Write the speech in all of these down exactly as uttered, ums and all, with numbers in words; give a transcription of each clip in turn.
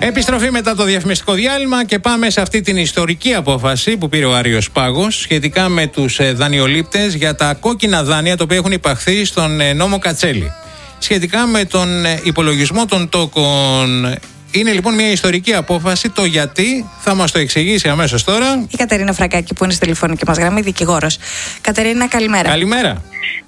Επιστροφή μετά το διαφημιστικό διάλειμμα και πάμε σε αυτή την ιστορική απόφαση που πήρε ο Άριος Πάγος σχετικά με τους δανειολήπτες για τα κόκκινα δάνεια τα οποία έχουν υπαχθεί στον νόμο Κατσέλη. Σχετικά με τον υπολογισμό των τόκων. Είναι λοιπόν μια ιστορική απόφαση. Το γιατί θα μας το εξηγήσει αμέσως τώρα η Κατερίνα Φραγκάκη, που είναι στη τηλεφωνική μας γραμμή, δικηγόρος. Κατερίνα, καλημέρα. Καλημέρα.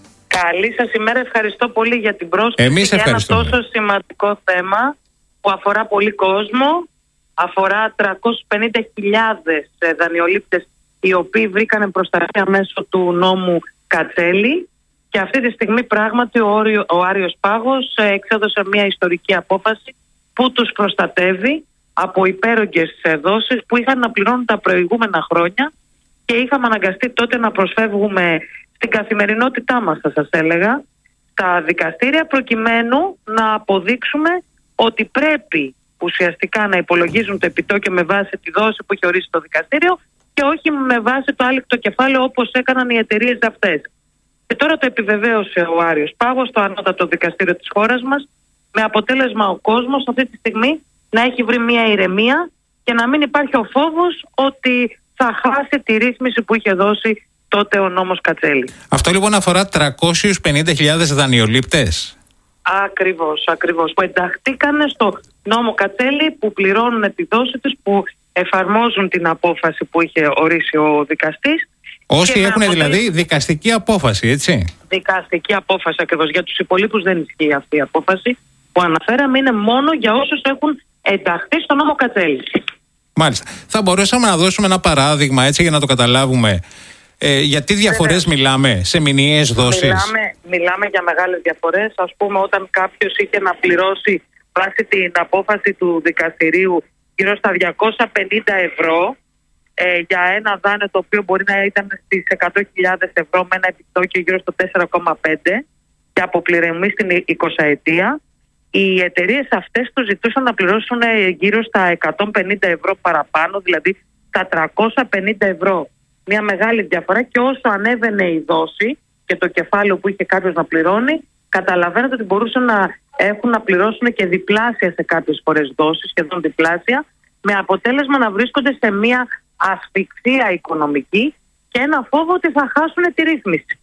Καλή σας ημέρα. Ευχαριστώ πολύ για την πρόσκληση. Εμείς για ένα ευχαριστούμε. τόσο σημαντικό θέμα που αφορά πολύ κόσμο. Αφορά τριακόσιες πενήντα χιλιάδες δανειολήπτες οι οποίοι βρήκαν προστασία μέσω του νόμου Κατσέλη. Και αυτή τη στιγμή πράγματι ο, Όριο, ο Άριος Πάγος εξέδωσε μια ιστορική απόφαση που τους προστατεύει από υπέρογγες δόσεις που είχαν να πληρώνουν τα προηγούμενα χρόνια και είχαμε αναγκαστεί τότε να προσφεύγουμε στην καθημερινότητά μας, θα σας έλεγα, στα δικαστήρια, προκειμένου να αποδείξουμε ότι πρέπει ουσιαστικά να υπολογίζουν το επιτόκιο με βάση τη δόση που έχει ορίσει το δικαστήριο και όχι με βάση το άλικτο κεφάλαιο όπως έκαναν οι εταιρείες αυτές. Και τώρα το επιβεβαίωσε ο Άριος Πάγος στο ανώτατο δικαστήριο της χώρας μας, με αποτέλεσμα ο κόσμος αυτή τη στιγμή να έχει βρει μια ηρεμία και να μην υπάρχει ο φόβος ότι θα χάσει τη ρύθμιση που είχε δώσει τότε ο νόμος Κατσέλη. Αυτό λοιπόν αφορά τριακόσιες πενήντα χιλιάδες δανειολήπτες. Ακριβώς, ακριβώς. Που ενταχθήκαν στο νόμο Κατσέλη, που πληρώνουν τη δόση τους, που εφαρμόζουν την απόφαση που είχε ορίσει ο δικαστής. Όσοι έχουν αποτέλεσμα... δηλαδή δικαστική απόφαση, έτσι. Δικαστική απόφαση, ακριβώς. Για τους υπολείπους δεν ισχύει αυτή η απόφαση που αναφέραμε, είναι μόνο για όσους έχουν ενταχθεί στο νόμο Κατσέλη. Μάλιστα. Θα μπορούσαμε να δώσουμε ένα παράδειγμα έτσι για να το καταλάβουμε. Ε, για τι διαφορές ναι, μιλάμε σε μηνιαίες δόσεις? Μιλάμε, μιλάμε για μεγάλες διαφορές. Ας πούμε, όταν κάποιος είχε να πληρώσει βάσει την απόφαση του δικαστηρίου γύρω στα διακόσια πενήντα ευρώ ε, για ένα δάνειο το οποίο μπορεί να ήταν στις εκατό χιλιάδες ευρώ με ένα επιτόκιο γύρω στο τέσσερα κόμμα πέντε και αποπληρωμή στην εικοσαετία, οι εταιρείες αυτές τους ζητούσαν να πληρώσουν γύρω στα εκατόν πενήντα ευρώ παραπάνω, δηλαδή στα τριακόσια πενήντα ευρώ. Μια μεγάλη διαφορά, και όσο ανέβαινε η δόση και το κεφάλαιο που είχε κάποιος να πληρώνει, καταλαβαίνετε ότι μπορούσαν να έχουν να πληρώσουν και διπλάσια σε κάποιες φορές δόσεις, σχεδόν διπλάσια, με αποτέλεσμα να βρίσκονται σε μια ασφυξία οικονομική και ένα φόβο ότι θα χάσουν τη ρύθμιση.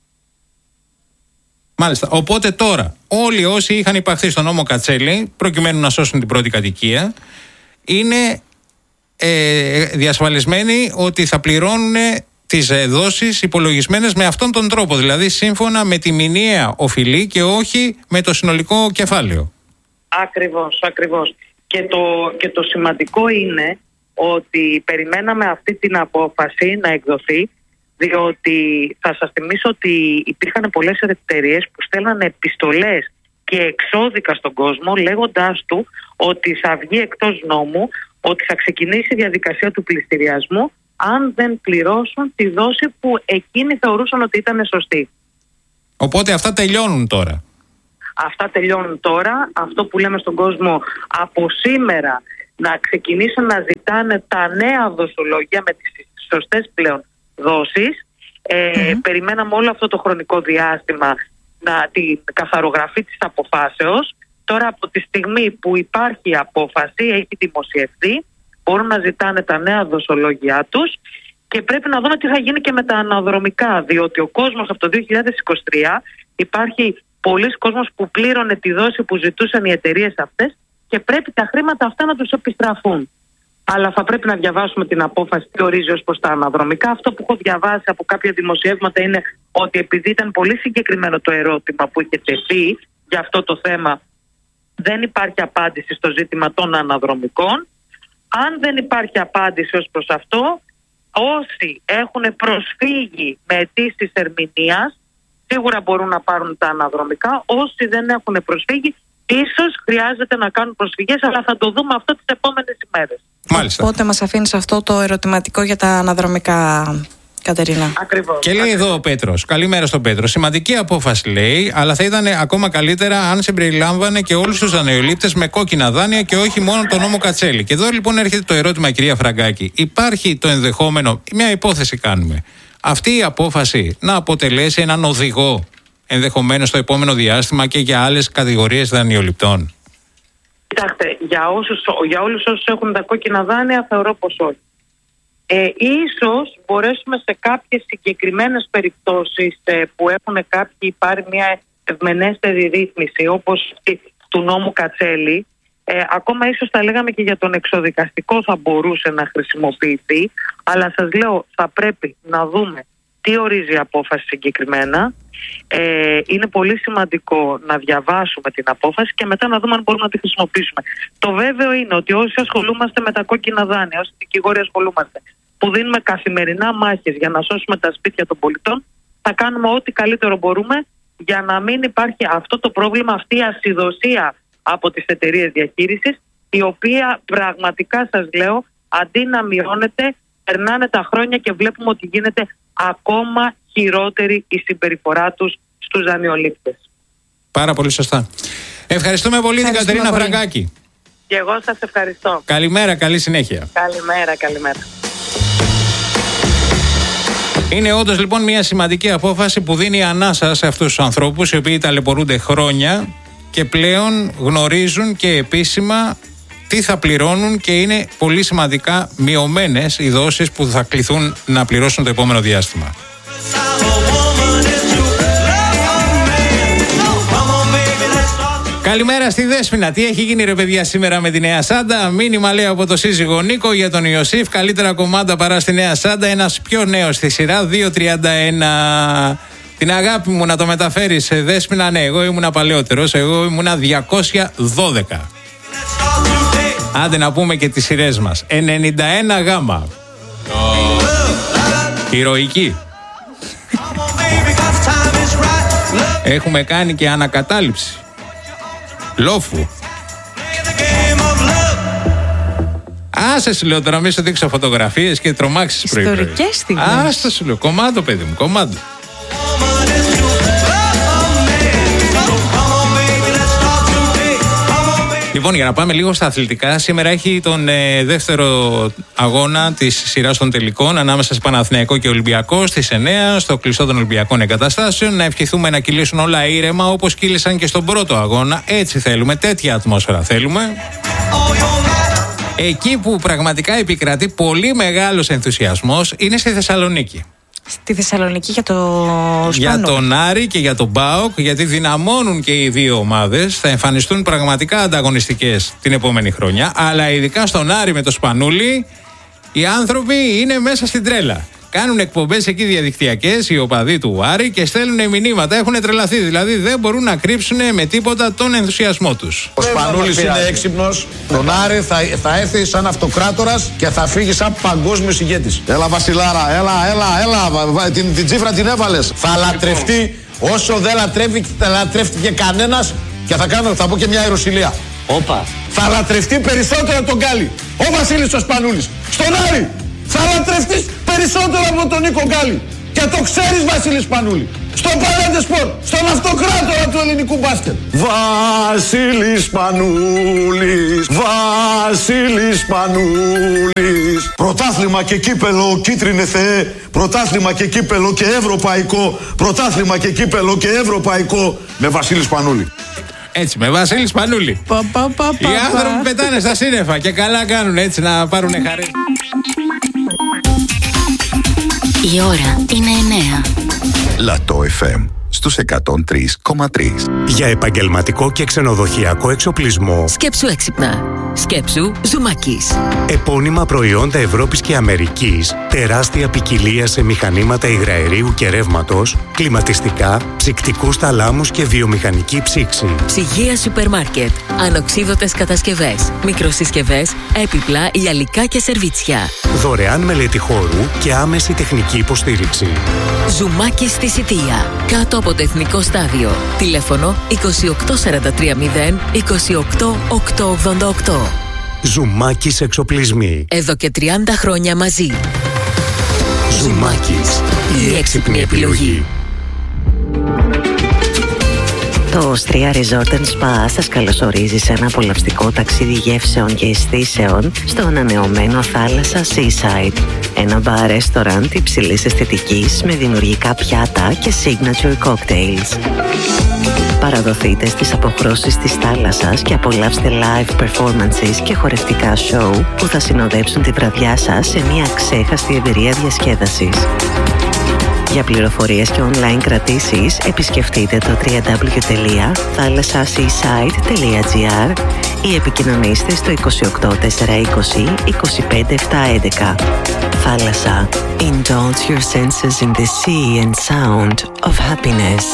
Μάλιστα. Οπότε τώρα όλοι όσοι είχαν υπαχθεί στον νόμο Κατσέλη προκειμένου να σώσουν την πρώτη κατοικία είναι ε, διασφαλισμένοι ότι θα πληρώνουν τις δόσεις υπολογισμένες με αυτόν τον τρόπο, δηλαδή σύμφωνα με τη μηνιαία οφειλή και όχι με το συνολικό κεφάλαιο. Ακριβώς, ακριβώς. Και το, και το σημαντικό είναι ότι περιμέναμε αυτή την απόφαση να εκδοθεί, διότι θα σας θυμίσω ότι υπήρχαν πολλές εταιρείες που στέλνανε επιστολές και εξώδικα στον κόσμο λέγοντάς του ότι θα βγει εκτός νόμου, ότι θα ξεκινήσει η διαδικασία του πληστηριασμού αν δεν πληρώσουν τη δόση που εκείνοι θεωρούσαν ότι ήταν σωστή. Οπότε αυτά τελειώνουν τώρα. Αυτά τελειώνουν τώρα. Αυτό που λέμε στον κόσμο από σήμερα, να ξεκινήσουν να ζητάνε τα νέα δοσολόγια με τις σωστές πλέον δόσεις. Ε, mm-hmm. Περιμέναμε όλο αυτό το χρονικό διάστημα να, την καθαρογραφή της αποφάσεως. Τώρα από τη στιγμή που υπάρχει η απόφαση, έχει δημοσιευθεί, μπορούν να ζητάνε τα νέα δοσολόγια τους και πρέπει να δούμε τι θα γίνει και με τα αναδρομικά, διότι ο κόσμος από το δύο χιλιάδες είκοσι τρία υπάρχει πολλοί κόσμος που πλήρωνε τη δόση που ζητούσαν οι εταιρείες αυτές και πρέπει τα χρήματα αυτά να τους επιστραφούν. Αλλά θα πρέπει να διαβάσουμε την απόφαση τι ορίζει ως προς τα αναδρομικά. Αυτό που έχω διαβάσει από κάποια δημοσιεύματα είναι ότι επειδή ήταν πολύ συγκεκριμένο το ερώτημα που είχε τεθεί για αυτό το θέμα, δεν υπάρχει απάντηση στο ζήτημα των αναδρομικών. Αν δεν υπάρχει απάντηση ως προς αυτό, όσοι έχουν προσφύγει με αιτήσεις ερμηνείας σίγουρα μπορούν να πάρουν τα αναδρομικά. Όσοι δεν έχουν προσφύγει, ίσως χρειάζεται να κάνουν προσφυγές, αλλά θα το δούμε αυτό τις επόμενες ημέρες. Μάλιστα. Οπότε μας αφήνεις αυτό το ερωτηματικό για τα αναδρομικά, Κατερίνα. Ακριβώς. Και λέει ακριβώς. Εδώ ο Πέτρος, καλημέρα στον Πέτρο. Σημαντική απόφαση λέει, αλλά θα ήταν ακόμα καλύτερα αν συμπεριλάμβανε και όλους τους δανειολήπτες με κόκκινα δάνεια και όχι μόνο τον νόμο Κατσέλη. Και εδώ λοιπόν έρχεται το ερώτημα, κυρία Φραγκάκη. Υπάρχει το ενδεχόμενο, μια υπόθεση κάνουμε, αυτή η απόφαση να αποτελέσει έναν οδηγό ενδεχομένως στο επόμενο διάστημα και για άλλες κατηγορίες δανειοληπτών? Κοιτάξτε, για, όσους, για όλους όσους έχουν τα κόκκινα δάνεια θεωρώ πως όχι. Ε, ίσως μπορέσουμε σε κάποιες συγκεκριμένες περιπτώσεις ε, που έχουν κάποιοι πάρει μια ευμενέστερη ρύθμιση, όπως του νόμου Κατσέλη, ε, ακόμα ίσως θα λέγαμε και για τον εξοδικαστικό θα μπορούσε να χρησιμοποιηθεί, αλλά σας λέω θα πρέπει να δούμε τι ορίζει η απόφαση συγκεκριμένα. Ε, είναι πολύ σημαντικό να διαβάσουμε την απόφαση και μετά να δούμε αν μπορούμε να τη χρησιμοποιήσουμε. Το βέβαιο είναι ότι όσοι ασχολούμαστε με τα κόκκινα δάνεια, όσοι δικηγόροι ασχολούμαστε, που δίνουμε καθημερινά μάχες για να σώσουμε τα σπίτια των πολιτών, θα κάνουμε ό,τι καλύτερο μπορούμε για να μην υπάρχει αυτό το πρόβλημα, αυτή η ασυδοσία από τις εταιρείες διαχείρισης, η οποία πραγματικά σας λέω, αντί να μειώνεται, περνάνε τα χρόνια και βλέπουμε ότι γίνεται ακόμα χειρότερη η συμπεριφορά τους στους δανειολήπτες. Πάρα πολύ σωστά. Ευχαριστούμε πολύ την Κατερίνα Φραγκάκη. Και εγώ σας ευχαριστώ. Καλημέρα, καλή συνέχεια. Καλημέρα, καλημέρα. Είναι όντως λοιπόν μια σημαντική απόφαση που δίνει ανάσα σε αυτούς τους ανθρώπους οι οποίοι ταλαιπωρούνται χρόνια και πλέον γνωρίζουν και επίσημα τι θα πληρώνουν και είναι πολύ σημαντικά μειωμένες οι δόσεις που θα κληθούν να πληρώσουν το επόμενο διάστημα. Καλημέρα στη Δέσποινα. Τι έχει γίνει ρε παιδιά σήμερα με τη Νέα Σάντα? Μήνυμα λέει από το σύζυγο Νίκο για τον Ιωσήφ. Καλύτερα κομμάτα παρά στη Νέα Σάντα. Ένας πιο νέος στη σειρά. δύο τριάντα ένα. Την αγάπη μου να το μεταφέρεις σε Δέσποινα. Ναι, εγώ ήμουνα παλαιότερος. Εγώ ήμουνα διακόσια δώδεκα. Άντε να πούμε και τις σειρές μας. ενενήντα ένα γάμα. Ηρωική. Έχουμε κάνει και ανακατάληψη. Λόφου. Άσε σου λέω τώρα, μη σου δείξω φωτογραφίες και τρομάξεις πρωί. Ιστορικές στιγμές. Άσε σου λέω, κομμάτο παιδί μου, κομμάτο. Λοιπόν, για να πάμε λίγο στα αθλητικά, σήμερα έχει τον ε, δεύτερο αγώνα της σειράς των τελικών ανάμεσα σε Παναθηναϊκό και Ολυμπιακό στις εννιά στο κλειστό των Ολυμπιακών Εγκαταστάσεων. Να ευχηθούμε να κυλήσουν όλα ήρεμα όπως κύλησαν και στον πρώτο αγώνα. Έτσι θέλουμε, τέτοια ατμόσφαιρα θέλουμε. Εκεί που πραγματικά επικρατεί πολύ μεγάλος ενθουσιασμός είναι στη Θεσσαλονίκη. Στη Θεσσαλονίκη για το Σπάνο. Για τον Άρη και για τον ΠΑΟΚ, γιατί δυναμώνουν και οι δύο ομάδες. Θα εμφανιστούν πραγματικά ανταγωνιστικές την επόμενη χρονιά. Αλλά ειδικά στον Άρη με το Σπανούλι, οι άνθρωποι είναι μέσα στην τρέλα. Κάνουν εκπομπές εκεί διαδικτυακές οι οπαδοί του Άρη και στέλνουν μηνύματα. Έχουν τρελαθεί. Δηλαδή δεν μπορούν να κρύψουν με τίποτα τον ενθουσιασμό τους. Ο Σπανούλης είναι έξυπνος. Τον Άρη θα, θα έρθει σαν αυτοκράτορας και θα φύγει σαν παγκόσμιος ηγέτης. Έλα Βασιλάρα, έλα, έλα, έλα. Την, την τσίφρα την έβαλες. Θα λατρευτεί όσο δεν λατρεύει, λατρεύτηκε κανένας και θα, κάνω, θα πω και μια ιεροσυλία. Όπα. Θα λατρευτεί περισσότερο τον Γκάλι. Ο Βασίλης ο Σπανούλης. Στον Άρη. Θα λατρευτείς περισσότερο από τον Νίκο Γκάλι. Και το ξέρεις Βασίλη Σπανούλη. Στο Παλέντε Σπορ, στον αυτοκράτορα του ελληνικού μπάσκετ. Βασίλης Σπανούλης, Βασίλης Σπανούλης. Πρωτάθλημα και κύπελο, κίτρινε Θεέ. Πρωτάθλημα και κύπελο και ευρωπαϊκό. Πρωτάθλημα και κύπελο και ευρωπαϊκό. Με Βασίλη Σπανούλη. Έτσι, με Βασίλη Σπανούλη. Πα, πα, πα, Οι άνθρωποι πετάνε στα σύννεφα και καλά κάνουν έτσι να πάρουν χαρές. Η ώρα είναι εννέα. Λατό εφ εμ στους εκατόν τρία κόμμα τρία. Για επαγγελματικό και ξενοδοχειακό εξοπλισμό. Σκέψου έξυπνα. Σκέψου Ζουμάκης. Επώνυμα προϊόντα Ευρώπης και Αμερικής. Τεράστια ποικιλία σε μηχανήματα υγραερίου και ρεύματος. Κλιματιστικά, ψυκτικούς θαλάμους και βιομηχανική ψήξη. Ψυγεία σούπερ μάρκετ. Ανοξίδωτες κατασκευές. Μικροσυσκευές, έπιπλα, γυαλικά και σερβίτσια. Δωρεάν μελέτη χώρου και άμεση τεχνική υποστήριξη. Ζουμάκης στη Σιτία. Κάτω από το Εθνικό Στάδιο. Τηλέφωνο είκοσι οκτώ σαράντα τρία μηδέν είκοσι οκτώ οκτακόσια ογδόντα οκτώ. Ζουμάκης εξοπλισμοί. Εδώ και τριάντα χρόνια μαζί. Ζουμάκης. Η έξυπνη επιλογή. Το Οστρία Resort and Spa σας καλωσορίζει σε ένα απολαυστικό ταξίδι γεύσεων και αισθήσεων στο ανανεωμένο θάλασσα Seaside. Ένα μπαρ ρεστοράντ υψηλής αισθητικής με δημιουργικά πιάτα και signature cocktails. Παραδοθείτε στις αποχρώσεις της θάλασσας και απολαύστε live performances και χορευτικά show που θα συνοδέψουν τη βραδιά σας σε μια ξέχαστη εμπειρία διασκέδασης. Για πληροφορίες και online κρατήσεις επισκεφτείτε το double-u double-u double-u τελεία θάλασσα seaside τελεία gr ή επικοινωνήστε στο είκοσι οκτώ τετρακόσια είκοσι είκοσι πέντε επτακόσια έντεκα. Θάλασσα. Indulge your senses in the sea and sound of happiness.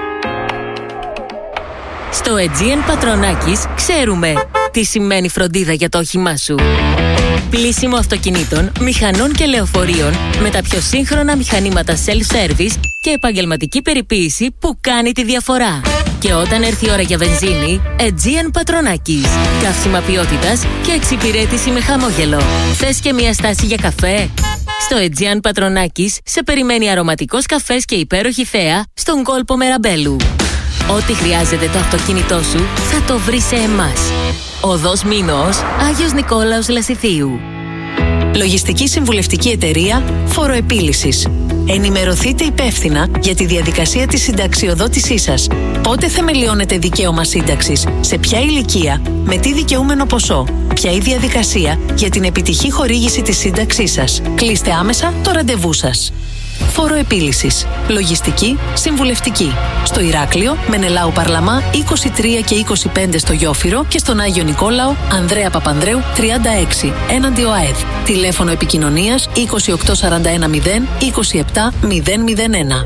Στο Aegean Patronakis ξέρουμε τι σημαίνει φροντίδα για το όχημά σου. Πλύσιμο αυτοκινήτων, μηχανών και λεωφορείων με τα πιο σύγχρονα μηχανήματα self-service και επαγγελματική περιποίηση που κάνει τη διαφορά. Και όταν έρθει η ώρα για βενζίνη, Aegean Patronakis. Καύσιμα ποιότητας και εξυπηρέτηση με χαμόγελο. Θες και μια στάση για καφέ? Στο Aegean Patronakis σε περιμένει αρωματικός καφές και υπέροχη θέα στον κόλπο Μεραμπέλου. Ό,τι χρειάζεται το αυτοκίνητό σου θα το βρει σε εμάς. Οδός Μήνος, Άγιος Νικόλαος Λασιθίου. Λογιστική συμβουλευτική εταιρεία Φοροεπίλυσης. Ενημερωθείτε υπεύθυνα για τη διαδικασία της συνταξιοδότησής σας. Πότε θεμελιώνετε δικαίωμα σύνταξης, σε ποια ηλικία, με τι δικαιούμενο ποσό, ποια η διαδικασία για την επιτυχή χορήγηση της σύνταξής σας. Κλείστε άμεσα το ραντεβού σας. Φοροεπίλυσης. Λογιστική συμβουλευτική. Στο Ηράκλειο, Μενελάου Παρλαμά είκοσι τρία και είκοσι πέντε στο Γιόφυρο και στον Άγιο Νικόλαο, Ανδρέα Παπανδρέου τριάντα έξι, έναντι ΟΑΕΔ. Τηλέφωνο επικοινωνίας είκοσι οκτώ σαράντα ένα μηδέν είκοσι επτά μηδέν μηδέν ένα.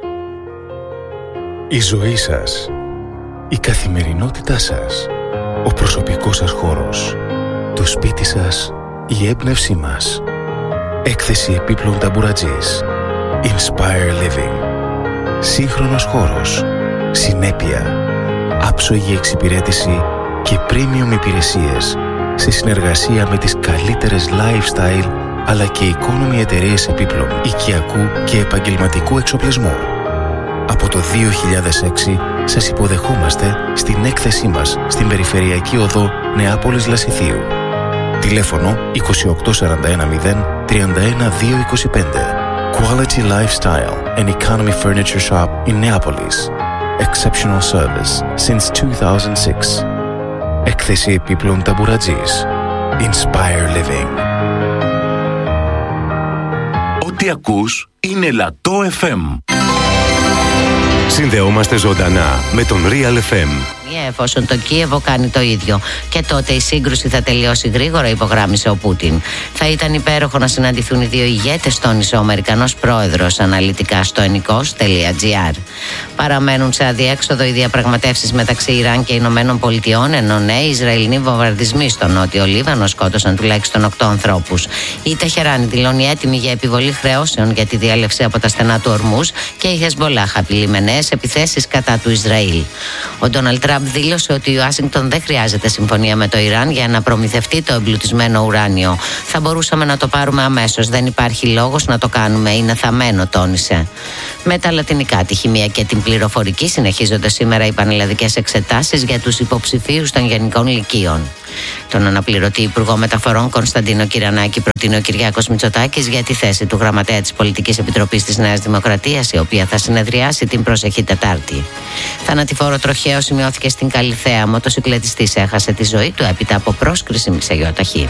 Η ζωή σας, η καθημερινότητά σας, ο προσωπικός σας χώρος, το σπίτι σας, η έμπνευσή μας. Έκθεση επίπλων ταμπουρατζής. Inspire Living. Σύγχρονος χώρος, συνέπεια, άψογη εξυπηρέτηση και premium υπηρεσίες σε συνεργασία με τις καλύτερες lifestyle αλλά και economy εταιρείες επίπλων οικιακού και επαγγελματικού εξοπλισμού. Από το δύο χιλιάδες έξι σας υποδεχόμαστε στην έκθεσή μας στην Περιφερειακή Οδό Νεάπολης Λασιθίου. Τηλέφωνο είκοσι οκτώ σαράντα ένα μηδέν τριάντα ένα δύο είκοσι πέντε. Quality Lifestyle and Economy Furniture Shop in Neapolis. Exceptional service since two thousand six. Έκθεση επίπλων ταμπουρατζής. Inspire Living. Ό,τι ακούς είναι Λατό εφ εμ. Συνδεόμαστε ζωντανά με τον Real εφ εμ. Εφόσον το Κίεβο κάνει το ίδιο. Και τότε η σύγκρουση θα τελειώσει γρήγορα, υπογράμμισε ο Πούτιν. Θα ήταν υπέροχο να συναντηθούν οι δύο ηγέτες, τόνισε ο Αμερικανός πρόεδρος αναλυτικά στο ενικός τελεία τζι άρ. Παραμένουν σε αδιέξοδο οι διαπραγματεύσεις μεταξύ Ιράν και Ηνωμένων Πολιτειών, ενώ νέοι Ισραηλινοί βομβαρδισμοί στο νότιο Λίβανο σκότωσαν τουλάχιστον οκτώ ανθρώπους. Η Τεχεράνη δηλώνει έτοιμη για επιβολή χρεώσεων για τη διέλευση από τα στενά του Ορμούζ και η Χεσμολάχ απειλεί με νέες επιθέσεις κατά του Ισραήλ. Ο Ντόναλντ Τραμπ δήλωσε ότι η Ουάσιγκτον δεν χρειάζεται συμφωνία με το Ιράν για να προμηθευτεί το εμπλουτισμένο ουράνιο. Θα μπορούσαμε να το πάρουμε αμέσως. Δεν υπάρχει λόγος να το κάνουμε. Είναι θαμμένο, τόνισε. Με τα λατινικά, τη χημεία και την πληροφορική συνεχίζονται σήμερα οι πανελλαδικές εξετάσεις για τους υποψηφίους των γενικών λυκείων. Τον αναπληρωτή Υπουργό Μεταφορών Κωνσταντίνο Κυρανάκη προτείνει ο Κυριάκος Μητσοτάκης για τη θέση του Γραμματέα της Πολιτικής Επιτροπής της Νέας Δημοκρατίας, η οποία θα συνεδριάσει την προσεχή Τετάρτη. Θανατηφόρο τροχαίο σημειώθηκε στην Καλιθέα. Μοτοσυκλετιστής έχασε τη ζωή του έπειτα από πρόσκριση σε γεωταχή.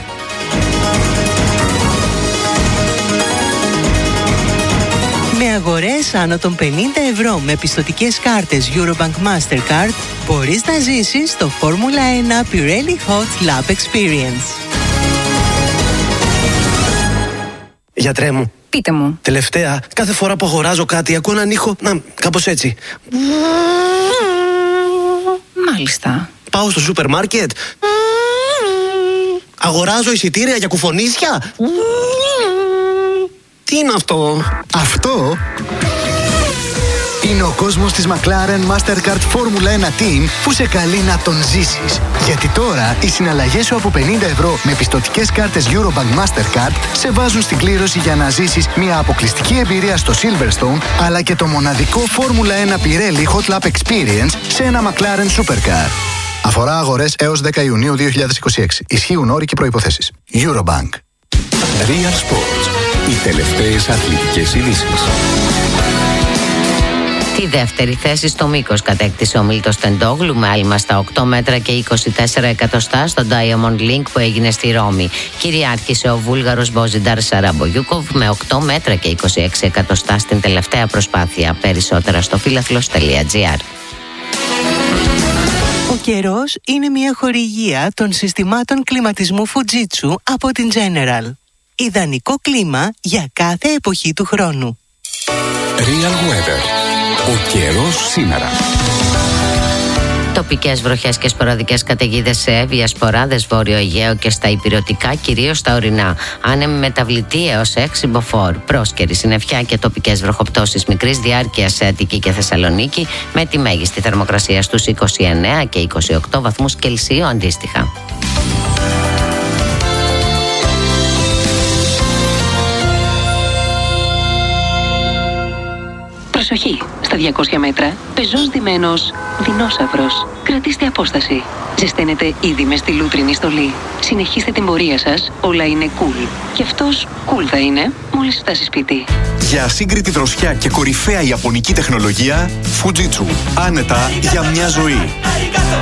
Με αγορές άνω των πενήντα ευρώ με πιστωτικές κάρτες Eurobank Mastercard μπορείς να ζήσεις το Φόρμουλα ένα Pirelli Hot Lap Experience. Γιατρέ μου. Πείτε μου. Τελευταία, κάθε φορά που αγοράζω κάτι ακούω έναν ήχο, να, κάπως έτσι. Μάλιστα. Πάω στο σούπερ μάρκετ. Αγοράζω εισιτήρια για κουφονίσια. Τι είναι αυτό? Αυτό είναι ο κόσμος της McLaren Mastercard Φόρμουλα ένα Team που σε καλεί να τον ζήσεις. Γιατί τώρα οι συναλλαγές σου από πενήντα ευρώ με πιστωτικές κάρτες Eurobank Mastercard σε βάζουν στην κλήρωση για να ζήσεις μια αποκλειστική εμπειρία στο Silverstone, αλλά και το μοναδικό Φόρμουλα ένα Pirelli Hot Lap Experience σε ένα McLaren Supercar. Αφορά αγορές έως δέκα Ιουνίου δύο χιλιάδες είκοσι έξι. Ισχύουν όροι και προϋποθέσεις. Eurobank. Real Sports. Οι τελευταίες αθλητικές ειδήσεις. Τη δεύτερη θέση στο μήκος κατέκτησε ο Μίλτος Τεντόγλου με άλμα στα οκτώ μέτρα και είκοσι τέσσερα εκατοστά στο Diamond Link που έγινε στη Ρώμη. Κυριάρχησε ο Βούλγαρος Μποζιντάρ Σαραμπογιούκοβ με οκτώ μέτρα και είκοσι έξι εκατοστά στην τελευταία προσπάθεια. Περισσότερα στο φίλαθλος τελεία τζι άρ. Ο καιρός είναι μια χορηγία των συστημάτων κλιματισμού Fujitsu από την General. Ιδανικό κλίμα για κάθε εποχή του χρόνου. Real Weather. Ο καιρός σήμερα. Τοπικές βροχές και σποραδικές καταιγίδες σε Εύβοια, Σποράδες, Βόρειο Αιγαίο και στα υπηρετικά, κυρίως στα ορεινά. Άνεμη μεταβλητή έως έξι μποφόρ. Πρόσκαιρη συννεφιά και τοπικές βροχοπτώσεις μικρής διάρκειας σε Αττική και Θεσσαλονίκη, με τη μέγιστη θερμοκρασία στους είκοσι εννέα και είκοσι οκτώ βαθμούς Κελσίου αντίστοιχα. Προσοχή! Στα διακόσια μέτρα, πεζός ντυμένος δεινόσαυρος. Κρατήστε απόσταση. Ζεσταίνετε ήδη με στη λούτρινη στολή. Συνεχίστε την πορεία σας, όλα είναι cool. Και αυτός cool θα είναι μόλις φτάσει σπίτι. Για ασύγκριτη δροσιά και κορυφαία ιαπωνική τεχνολογία, Fujitsu. Άνετα για μια ζωή.